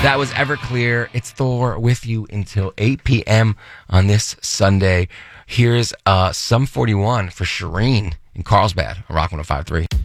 That was Everclear. It's Thor with you until 8 p.m. on this Sunday. Here's Sum 41 for Shireen in Carlsbad on Rock 105.3.